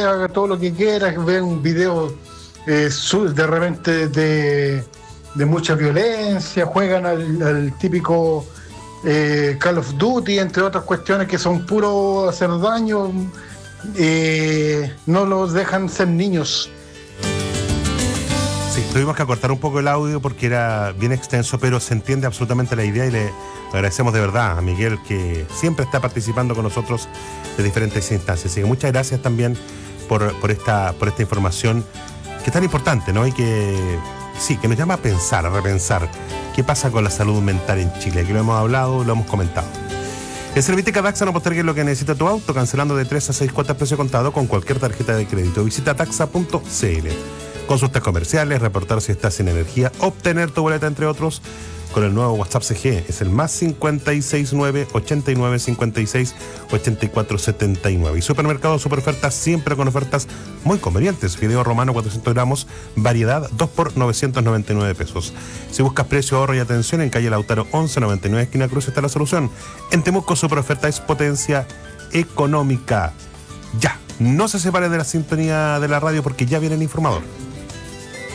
haga todo lo que quiera, vea un video de repente de mucha violencia, juegan al típico Call of Duty, entre otras cuestiones que son puro hacer daño, no los dejan ser niños. Sí, tuvimos que acortar un poco el audio porque era bien extenso, pero se entiende absolutamente la idea y le agradecemos de verdad a Miguel, que siempre está participando con nosotros de diferentes instancias. Así que muchas gracias también por esta información que es tan importante, ¿no? Y que sí, que nos llama a pensar, a repensar qué pasa con la salud mental en Chile. Aquí lo hemos hablado, lo hemos comentado. En Serviteca Taxa no postergues lo que necesita tu auto, cancelando de 3 a 6 cuotas precio contado con cualquier tarjeta de crédito. Visita taxa.cl. Consultas comerciales, reportar si estás sin energía, obtener tu boleta, entre otros, con el nuevo WhatsApp CG. Es el más 569 89 56 84 79. Y Supermercado Superofertas, siempre con ofertas muy convenientes. Fideo romano 400 gramos, variedad 2 por 999 pesos. Si buscas precio, ahorro y atención, en calle Lautaro 1199, esquina Cruz, está la solución. En Temuco, Superoferta es potencia económica. Ya, no se separe de la sintonía de la radio porque ya viene el informador.